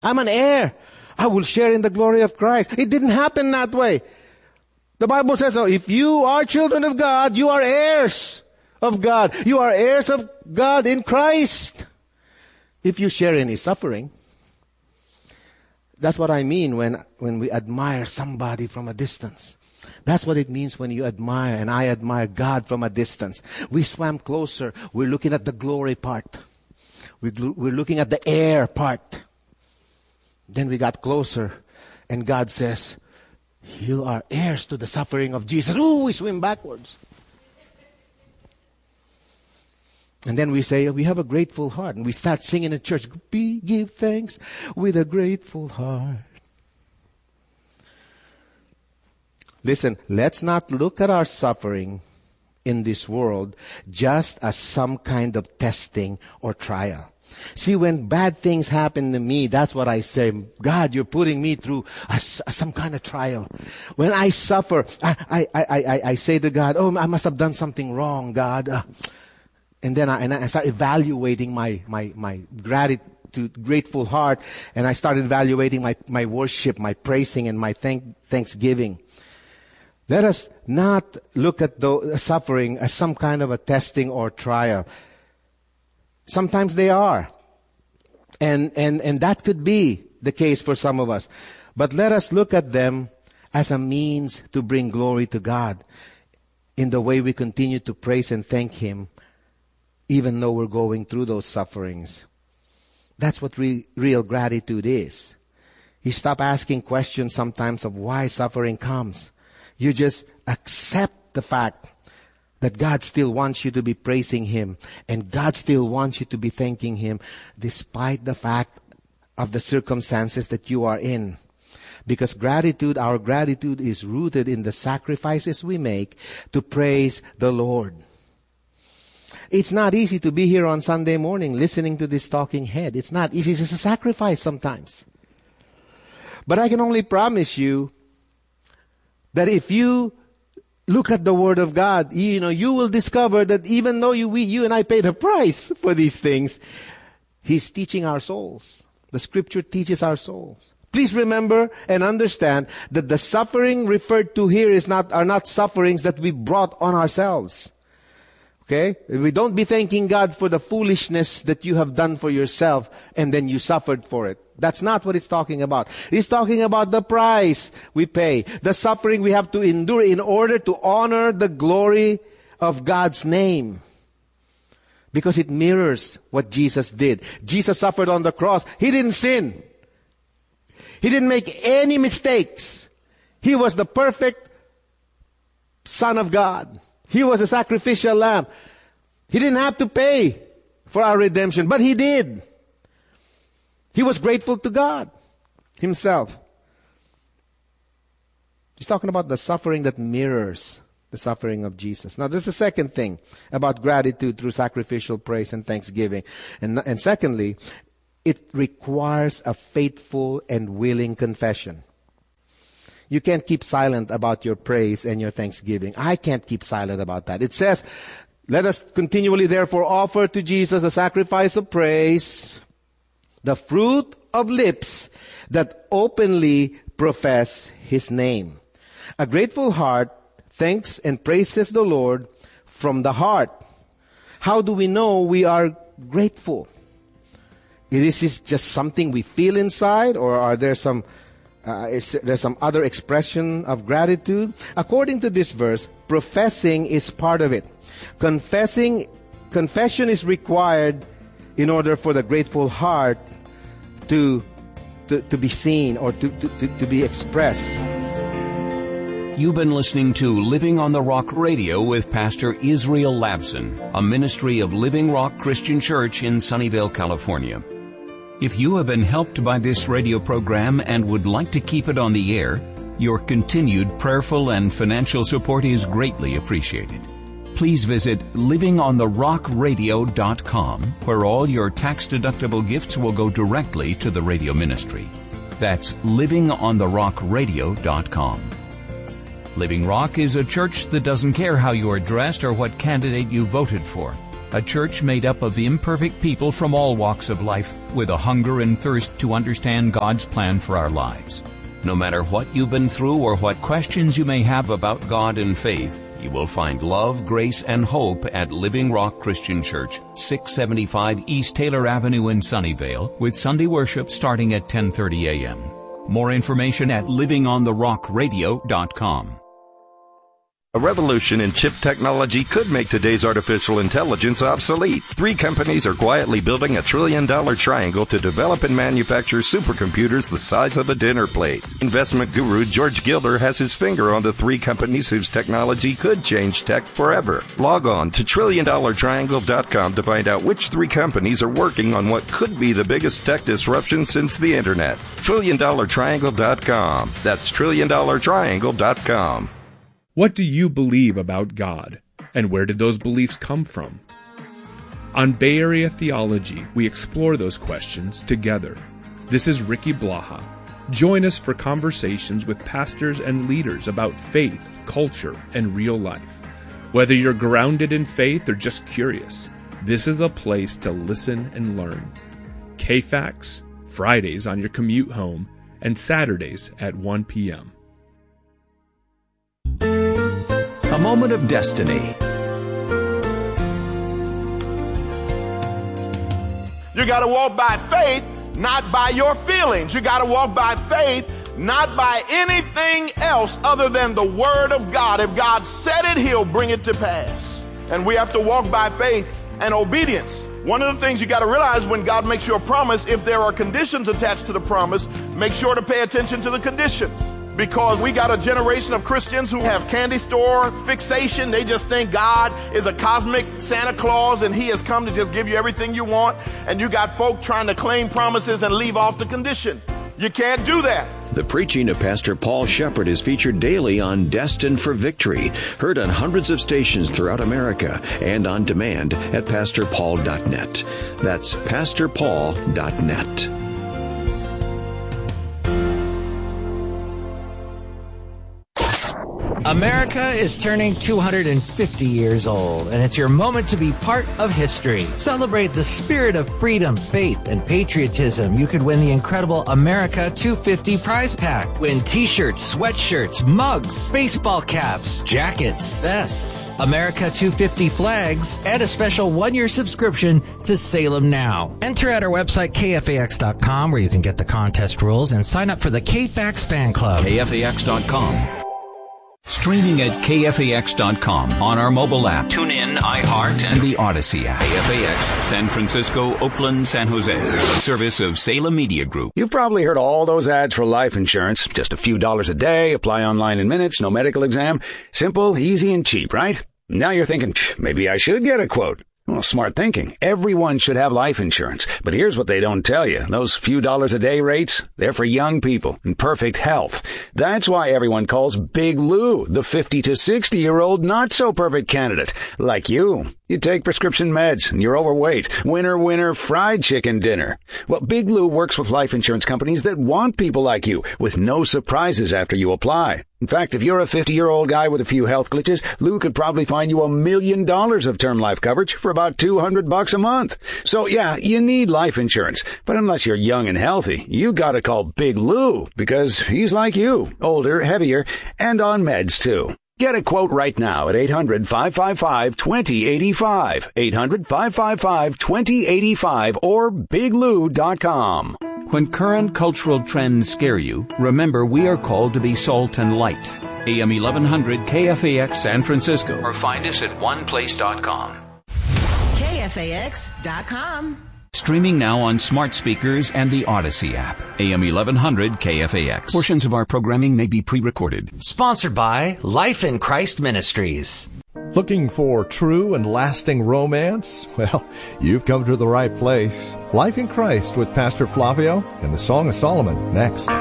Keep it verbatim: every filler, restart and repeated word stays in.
I'm an heir. I will share in the glory of Christ. It didn't happen that way. The Bible says, oh, if you are children of God, you are heirs of God. You are heirs of God in Christ. If you share in His suffering. That's what I mean when, when we admire somebody from a distance. That's what it means when you admire, and I admire God from a distance. We swam closer. We're looking at the glory part. We're, we're looking at the heir part. Then we got closer, and God says, you are heirs to the suffering of Jesus. Ooh, we swim backwards. And then we say, we have a grateful heart. And we start singing in church, Be, give thanks with a grateful heart. Listen, let's not look at our suffering in this world just as some kind of testing or trial. See, when bad things happen to me, that's what I say. God, you're putting me through a, a, some kind of trial. When I suffer, I, I, I, I, I say to God, oh, I must have done something wrong, God. Uh, and then I, and I start evaluating my, my, my gratitude, grateful heart. And I start evaluating my, my worship, my praising, and my thank, thanksgiving. Let us not look at the suffering as some kind of a testing or trial. Sometimes they are. And, and, and that could be the case for some of us. But let us look at them as a means to bring glory to God in the way we continue to praise and thank Him, even though we're going through those sufferings. That's what re- real gratitude is. You stop asking questions sometimes of why suffering comes. You just accept the fact that God still wants you to be praising Him, and God still wants you to be thanking Him despite the fact of the circumstances that you are in. Because gratitude, our gratitude is rooted in the sacrifices we make to praise the Lord. It's not easy to be here on Sunday morning listening to this talking head. It's not easy. It's a sacrifice sometimes. But I can only promise you that if you look at the Word of God, you know, you will discover that even though you, we, you and I pay the price for these things, He's teaching our souls. The Scripture teaches our souls. Please remember and understand that the suffering referred to here is not, are not sufferings that we brought on ourselves. Okay? We don't be thanking God for the foolishness that you have done for yourself and then you suffered for it. That's not what it's talking about. It's talking about the price we pay, the suffering we have to endure in order to honor the glory of God's name. Because it mirrors what Jesus did. Jesus suffered on the cross. He didn't sin. He didn't make any mistakes. He was the perfect Son of God. He was a sacrificial lamb. He didn't have to pay for our redemption, but He did. He was grateful to God Himself. He's talking about the suffering that mirrors the suffering of Jesus. Now, there's a second thing about gratitude through sacrificial praise and thanksgiving. And, and secondly, it requires a faithful and willing confession. You can't keep silent about your praise and your thanksgiving. I can't keep silent about that. It says, let us continually therefore offer to Jesus a sacrifice of praise, the fruit of lips that openly profess His name. A grateful heart thanks and praises the Lord from the heart. How do we know we are grateful? Is this just something we feel inside, or are there some uh, is there some other expression of gratitude? According to this verse, professing is part of it. Confessing, confession is required in order for the grateful heart to to, to be seen or to, to, to, to be expressed. You've been listening to Living on the Rock Radio with Pastor Israel Labson, a ministry of Living Rock Christian Church in Sunnyvale, California. If you have been helped by this radio program and would like to keep it on the air, your continued prayerful and financial support is greatly appreciated. Please visit living on the rock radio dot com, where all your tax-deductible gifts will go directly to the radio ministry. That's living on the rock radio dot com. Living Rock is a church that doesn't care how you are dressed or what candidate you voted for. a church made up of imperfect people from all walks of life with a hunger and thirst to understand God's plan for our lives. No matter what you've been through or what questions you may have about God and faith, you will find love, grace, and hope at Living Rock Christian Church, six seventy-five East Taylor Avenue in Sunnyvale, with Sunday worship starting at ten thirty a.m. More information at living on the rock radio dot com. A revolution in chip technology could make today's artificial intelligence obsolete. Three companies are quietly building a trillion-dollar triangle to develop and manufacture supercomputers the size of a dinner plate. Investment guru George Gilder has his finger on the three companies whose technology could change tech forever. Log on to trillion dollar triangle dot com to find out which three companies are working on what could be the biggest tech disruption since the Internet. trillion dollar triangle dot com. That's trillion dollar triangle dot com. What do you believe about God, and where did those beliefs come from? On Bay Area Theology, we explore those questions together. This is Ricky Blaha. Join us for conversations with pastors and leaders about faith, culture, and real life. Whether you're grounded in faith or just curious, this is a place to listen and learn. K FAX, Fridays on your commute home, and Saturdays at one p.m. A moment of destiny. You got to walk by faith, not by your feelings. You got to walk by faith, not by anything else other than the Word of God. If God said it, He'll bring it to pass. And we have to walk by faith and obedience. One of the things you got to realize when God makes you a promise, if there are conditions attached to the promise, make sure to pay attention to the conditions. Because we got a generation of Christians who have candy store fixation. They just think God is a cosmic Santa Claus and He has come to just give you everything you want. And you got folk trying to claim promises and leave off the condition. You can't do that. The preaching of Pastor Paul Shepard is featured daily on Destined for Victory, heard on hundreds of stations throughout America and on demand at pastor paul dot net. That's pastor paul dot net. America is turning two hundred fifty years old, and it's your moment to be part of history. Celebrate the spirit of freedom, faith, and patriotism. You could win the incredible America two fifty prize pack. Win t-shirts, sweatshirts, mugs, baseball caps, jackets, vests, America two fifty flags, and a special one-year subscription to Salem Now. Enter at our website, K F A X dot com, where you can get the contest rules and sign up for the K FAX fan club. K F A X dot com. Streaming at K F A X dot com on our mobile app, TuneIn, iHeart, and the Odyssey app. K F A X, San Francisco, Oakland, San Jose. A service of Salem Media Group. You've probably heard all those ads for life insurance. Just a few dollars a day, apply online in minutes, no medical exam. Simple, easy, and cheap, right? Now you're thinking, maybe I should get a quote. Well, smart thinking. Everyone should have life insurance. But here's what they don't tell you. Those few dollars a day rates, they're for young people in perfect health. That's why everyone calls Big Lou the fifty to sixty year old not so perfect candidate. Like you. You take prescription meds and you're overweight. Winner, winner, fried chicken dinner. Well, Big Lou works with life insurance companies that want people like you with no surprises after you apply. In fact, if you're a fifty-year-old guy with a few health glitches, Lou could probably find you a million dollars of term life coverage for about two hundred bucks a month. So yeah, you need life insurance. But unless you're young and healthy, you gotta call Big Lou because he's like you, older, heavier, and on meds too. Get a quote right now at eight hundred, five five five, two zero eight five, eight hundred, five five five, two zero eight five, or big lou dot com. When current cultural trends scare you, remember we are called to be salt and light. A M eleven hundred K F A X San Francisco, or find us at one place dot com. K F A X dot com. Streaming now on smart speakers and the Odyssey app. A M eleven hundred K F A X. Portions of our programming may be pre-recorded. Sponsored by Life in Christ Ministries. Looking for true and lasting romance? Well, you've come to the right place. Life in Christ with Pastor Flavio and the Song of Solomon next.